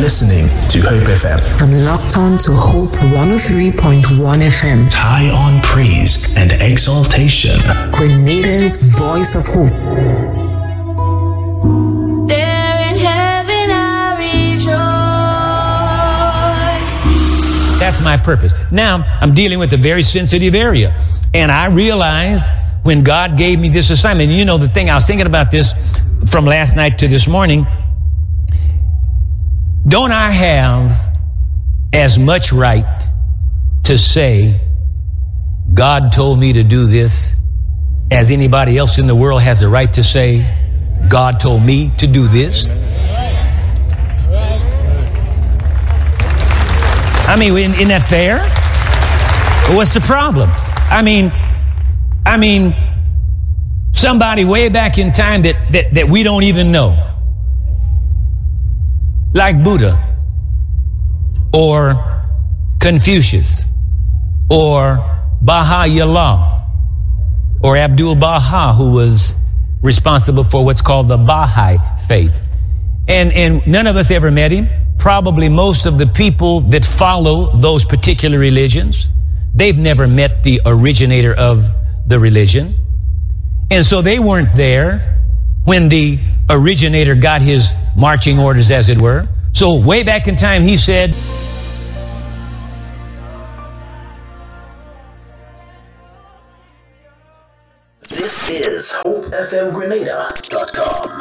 listening to Hope FM. I'm locked on to Hope 103.1 FM. High on praise and exaltation. Grenada's voice of hope. There in heaven I rejoice. That's my purpose. Now, I'm dealing with a very sensitive area. And I realize when God gave me this assignment, you know, the thing, I was thinking about this from last night to this morning. Don't I have as much right to say, God told me to do this, as anybody else in the world has a right to say, God told me to do this? I mean, isn't that fair? What's the problem? I mean, somebody way back in time that we don't even know, like Buddha or Confucius or Baha'u'llah or Abdul Baha, who was responsible for what's called the Baha'i faith. And none of us ever met him. Probably most of the people that follow those particular religions, they've never met the originator of the religion. And so they weren't there when the originator got his marching orders, as it were. So way back in time, he said, This is HopeFMGrenada.com.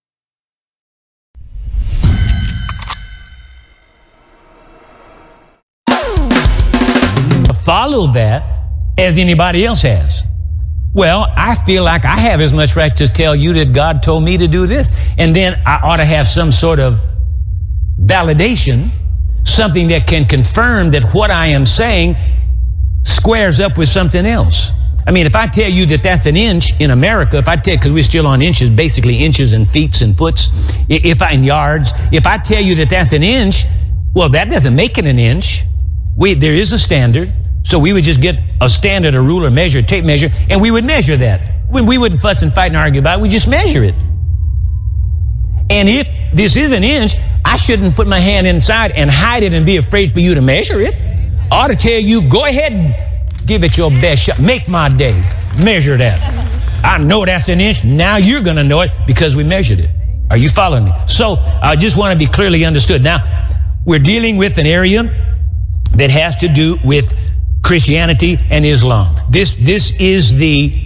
Follow that as anybody else has. Well, I feel like I have as much right to tell you that God told me to do this. And then I ought to have some sort of validation, something that can confirm that what I am saying squares up with something else. I mean, if I tell you that that's an inch in America, because we're still on inches, basically inches and feet and foots, in yards, if I tell you that that's an inch, well, that doesn't make it an inch. There is a standard. So we would just get a standard, a ruler, measure, tape measure, and we would measure that. We wouldn't fuss and fight and argue about it. We just measure it. And if this is an inch, I shouldn't put my hand inside and hide it and be afraid for you to measure it. I ought to tell you, go ahead and give it your best shot. Make my day. Measure that. I know that's an inch. Now you're going to know it because we measured it. Are you following me? So I just want to be clearly understood. Now, we're dealing with an area that has to do with Christianity and Islam. This is the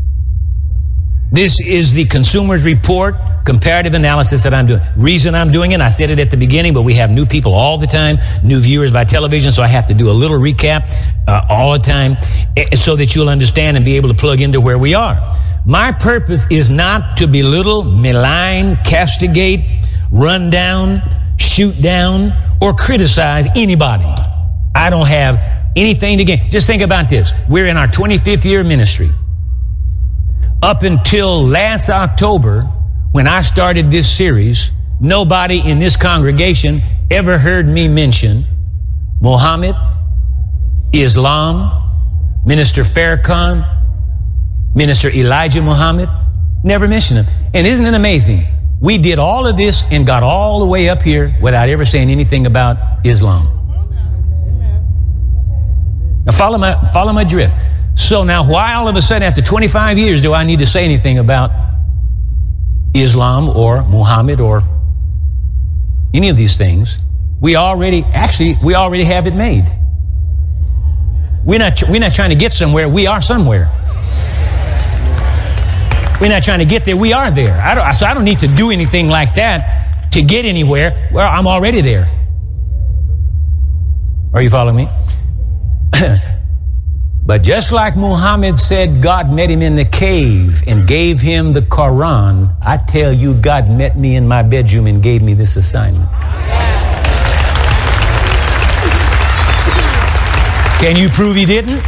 Consumer's Report comparative analysis that I'm doing. Reason I'm doing it, I said it at the beginning, but we have new people all the time, new viewers by television, so I have to do a little recap all the time so that you'll understand and be able to plug into where we are. My purpose is not to belittle, malign, castigate, run down, shoot down, or criticize anybody. I don't have anything to gain. Just think about this. We're in our 25th year of ministry. Up until last October, when I started this series, nobody in this congregation ever heard me mention Muhammad, Islam, Minister Farrakhan, Minister Elijah Muhammad. Never mentioned them. And isn't it amazing? We did all of this and got all the way up here without ever saying anything about Islam. Now follow my drift. So now why all of a sudden after 25 years do I need to say anything about Islam or Muhammad or any of these things? We already have it made. We're not trying to get somewhere. We are somewhere. We're not trying to get there. We are there. So I don't need to do anything like that to get anywhere. Well, I'm already there. Are you following me? But just like Muhammad said God met him in the cave and gave him the Quran, I tell you, God met me in my bedroom and gave me this assignment. Can you prove he didn't?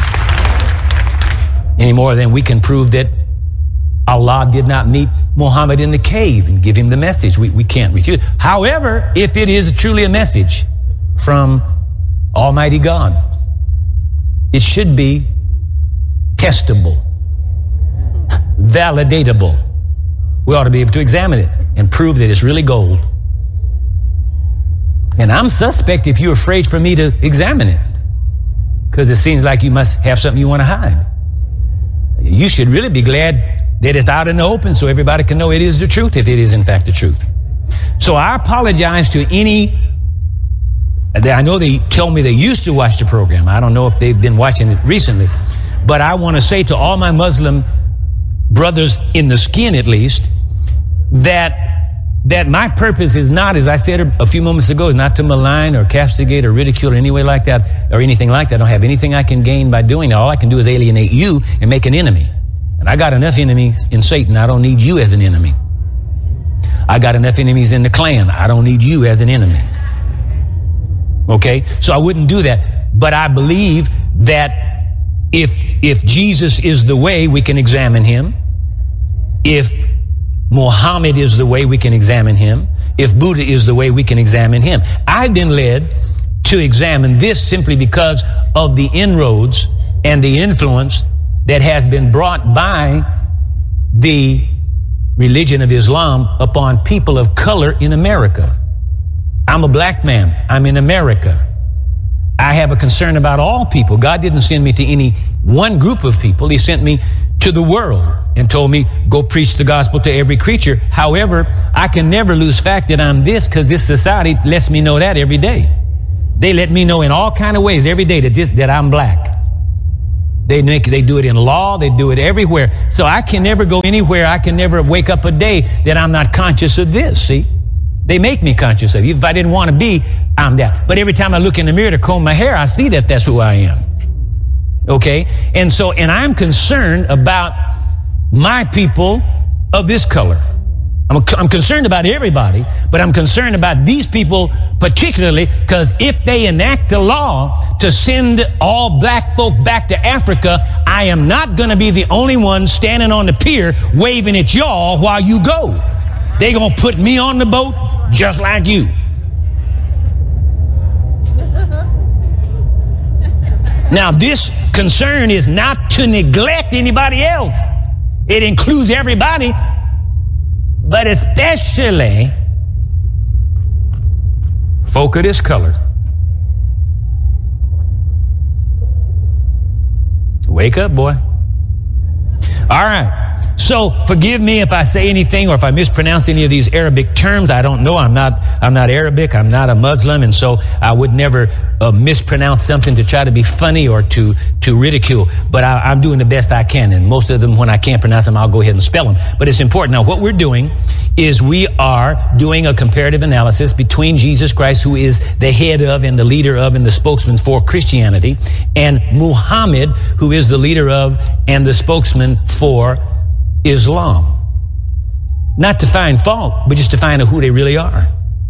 Any more than we can prove that Allah did not meet Muhammad in the cave and give him the message. We can't refute. However, if it is truly a message from Almighty God, it should be testable, validatable. We ought to be able to examine it and prove that it's really gold. And I'm suspect if you're afraid for me to examine it, because it seems like you must have something you want to hide. You should really be glad that it's out in the open so everybody can know it is the truth, if it is in fact the truth. So I apologize to any, I know they told me they used to watch the program. I don't know if they've been watching it recently. But I want to say to all my Muslim brothers in the skin, at least, that my purpose is not, as I said a few moments ago, is not to malign or castigate or ridicule or any way like that or anything like that. I don't have anything I can gain by doing that. All I can do is alienate you and make an enemy. And I got enough enemies in Satan. I don't need you as an enemy. I got enough enemies in the Klan. I don't need you as an enemy. Okay? So I wouldn't do that. But I believe that if Jesus is the way, we can examine him. If Muhammad is the way, we can examine him. If Buddha is the way, we can examine him. I've been led to examine this simply because of the inroads and the influence that has been brought by the religion of Islam upon people of color in America. I'm a black man. I'm in America. I have a concern about all people. God didn't send me to any one group of people. He sent me to the world and told me, go preach the gospel to every creature. However, I can never lose fact that I'm this, because this society lets me know that every day. They let me know in all kind of ways every day that I'm black. They do it in law. They do it everywhere. So I can never go anywhere. I can never wake up a day that I'm not conscious of this. See? They make me conscious of it. If I didn't want to be, I'm that. But every time I look in the mirror to comb my hair, I see that that's who I am. Okay? And I'm concerned about my people of this color. I'm concerned about everybody, but I'm concerned about these people particularly, because if they enact a law to send all black folk back to Africa, I am not going to be the only one standing on the pier waving at y'all while you go. They're going to put me on the boat just like you. Now, this concern is not to neglect anybody else. It includes everybody, but especially folk of this color. Wake up, boy. All right. So forgive me if I say anything or if I mispronounce any of these Arabic terms. I don't know. I'm not Arabic. I'm not a Muslim. And so I would never mispronounce something to try to be funny or to ridicule. But I'm doing the best I can. And most of them, when I can't pronounce them, I'll go ahead and spell them. But it's important. Now, what we're doing is we are doing a comparative analysis between Jesus Christ, who is the head of and the leader of and the spokesman for Christianity, and Muhammad, who is the leader of and the spokesman for Islam. Not to find fault, but just to find out who they really are.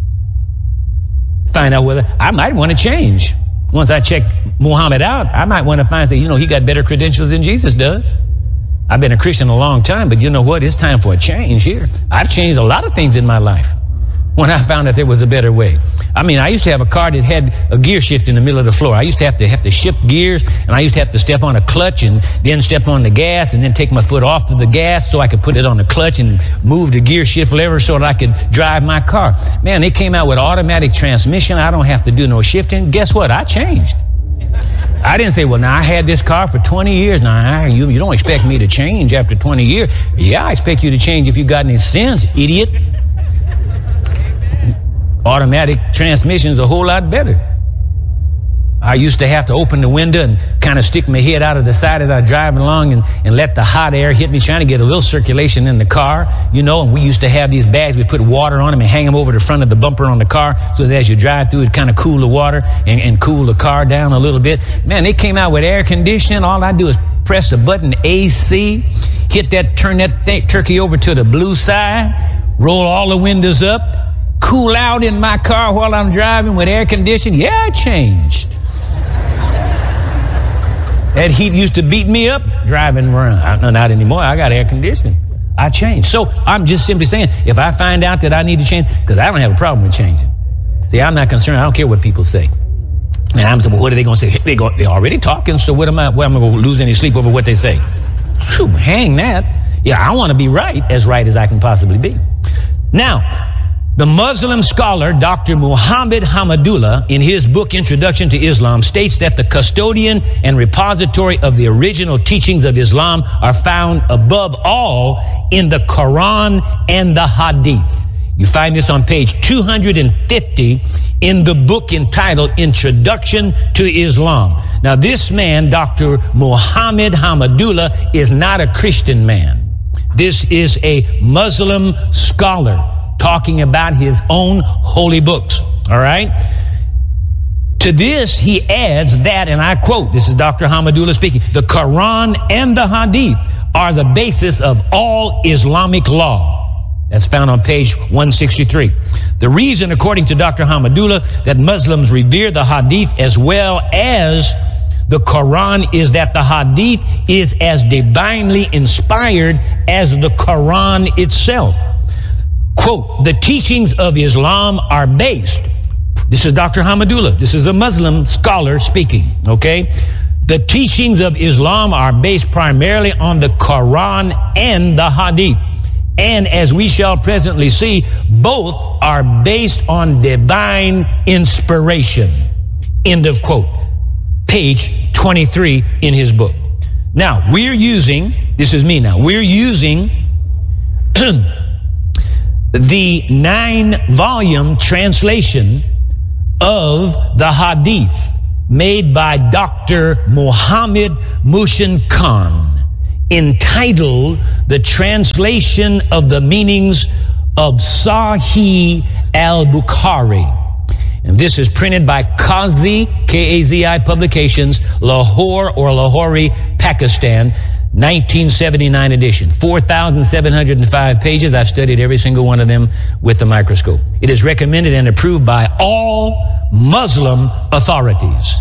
Find out whether I might want to change. Once I check Muhammad out, I might want to find that, he got better credentials than Jesus does. I've been a Christian a long time, but you know what? It's time for a change here. I've changed a lot of things in my life when I found that there was a better way. I mean, I used to have a car that had a gear shift in the middle of the floor. I used to have to shift gears, and I used to have to step on a clutch and then step on the gas and then take my foot off of the gas so I could put it on the clutch and move the gear shift lever so that I could drive my car. Man, they came out with automatic transmission. I don't have to do no shifting. Guess what? I changed. I didn't say, well, now I had this car for 20 years. Now, you don't expect me to change after 20 years. Yeah, I expect you to change if you got any sense, idiot. Automatic transmission is a whole lot better. I used to have to open the window and kind of stick my head out of the side as I was driving along and let the hot air hit me, trying to get a little circulation in the car, and we used to have these bags. We'd put water on them and hang them over the front of the bumper on the car so that as you drive through, it kind of cool the water and cool the car down a little bit. Man, they came out with air conditioning. All I do is press a button, AC, turn that turkey over to the blue side, roll all the windows up, cool out in my car while I'm driving with air conditioning. Yeah, it changed. That heat used to beat me up driving around. No, not anymore. I got air conditioning. I changed. So I'm just simply saying, if I find out that I need to change, because I don't have a problem with changing. See, I'm not concerned. I don't care what people say. And I'm saying, well, what are they going to say? They're already talking, so what am I going to lose any sleep over what they say? Whew, hang that. Yeah, I want to be right as I can possibly be. Now, The Muslim scholar Dr. Muhammad Hamidullah, in his book Introduction to Islam, states that the custodian and repository of the original teachings of Islam are found above all in the Quran and the Hadith. You find this on page 250 in the book entitled Introduction to Islam. Now, this man, Dr. Muhammad Hamidullah, is not a Christian man. This is a Muslim scholar talking about his own holy books. All right? To this, he adds that, and I quote, this is Dr. Hamidullah speaking, the Quran and the Hadith are the basis of all Islamic law. That's found on page 163. The reason, according to Dr. Hamidullah, that Muslims revere the Hadith as well as the Quran is that the Hadith is as divinely inspired as the Quran itself. Quote, the teachings of Islam are based. This is Dr. Hamidullah. This is a Muslim scholar speaking, okay? The teachings of Islam are based primarily on the Quran and the Hadith. And as we shall presently see, both are based on divine inspiration. End of quote. Page 23 in his book. Now, we're using the 9-volume translation of the Hadith made by Dr. Muhammad Mushin Khan, entitled The Translation of the Meanings of Sahih al-Bukhari. And this is printed by Kazi, K-A-Z-I Publications, Lahore or Lahori, Pakistan, 1979 edition. 4,705 pages. I've studied every single one of them with the microscope. It is recommended and approved by all Muslim authorities,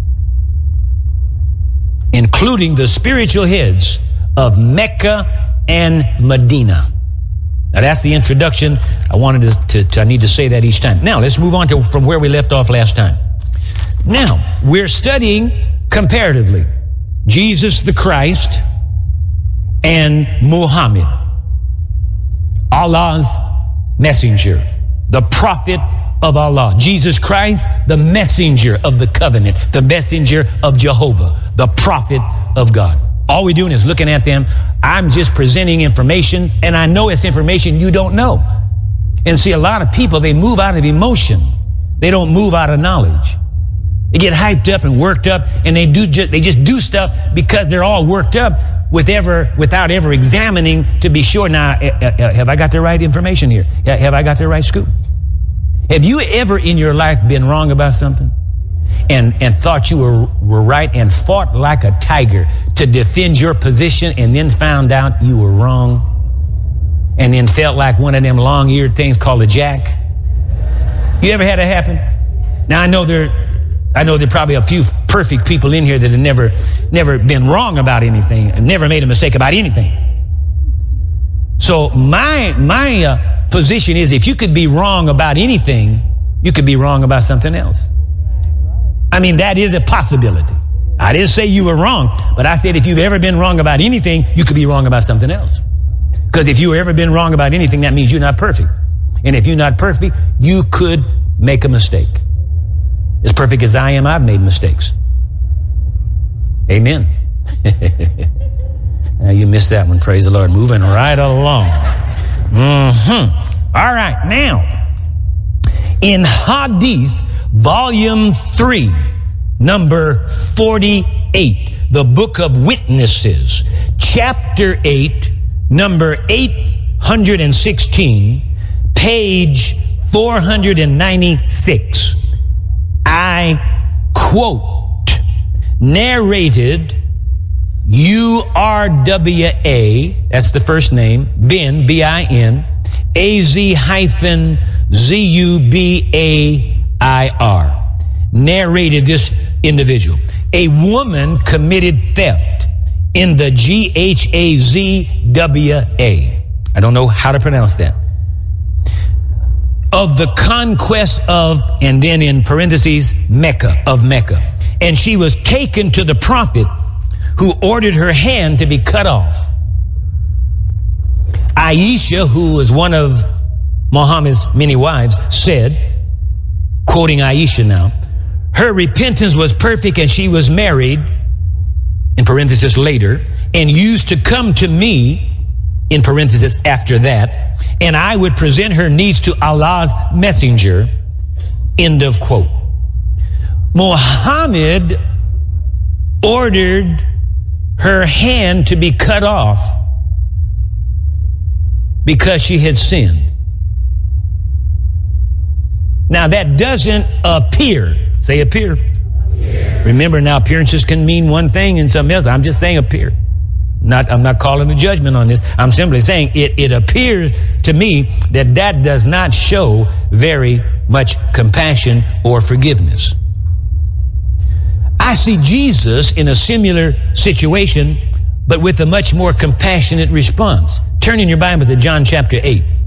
including the spiritual heads of Mecca and Medina. Now that's the introduction. I need to say that each time. Now let's move on from where we left off last time. Now we're studying comparatively Jesus the Christ and Muhammad, Allah's messenger, the prophet of Allah. Jesus Christ, the messenger of the covenant, the messenger of Jehovah, the prophet of God. All we're doing is looking at them. I'm just presenting information, and I know it's information you don't know. And see, a lot of people, they move out of emotion. They don't move out of knowledge. They get hyped up and worked up, and they just do stuff because they're all worked up without ever examining to be sure. Now, have I got the right information here? Have I got the right scoop? Have you ever in your life been wrong about something and thought you were right and fought like a tiger to defend your position and then found out you were wrong and then felt like one of them long-eared things called a jack? You ever had that happen? Now, I know there are probably a few perfect people in here that have never been wrong about anything and never made a mistake about anything. So my position is, if you could be wrong about anything, you could be wrong about something else. I mean, that is a possibility. I didn't say you were wrong, but I said if you've ever been wrong about anything, you could be wrong about something else. Because if you've ever been wrong about anything, that means you're not perfect. And if you're not perfect, you could make a mistake. As perfect as I am, I've made mistakes. Amen. Now you missed that one. Praise the Lord. Moving right along. All right. Now, in Hadith, Volume 3, number 48, the Book of Witnesses, Chapter 8, number 816, page 496. I quote, narrated URWA, that's the first name, bin, B-I-N, AZ-ZUBAIR, narrated this individual. A woman committed theft in the GHAZWA. I don't know how to pronounce that. Of the conquest of, and then in parentheses, Mecca, of Mecca. And she was taken to the prophet, who ordered her hand to be cut off. Aisha, who was one of Muhammad's many wives, said, quoting Aisha now, her repentance was perfect and she was married, in parenthesis later, and used to come to me, in parenthesis after that, and I would present her needs to Allah's messenger, end of quote. Muhammad ordered her hand to be cut off because she had sinned. Now that doesn't appear. Say appear. Remember now, appearances can mean one thing and something else. I'm just saying appear. I'm not calling a judgment on this. I'm simply saying it appears to me that does not show very much compassion or forgiveness. I see Jesus in a similar situation, but with a much more compassionate response. Turn in your Bible to John chapter 8.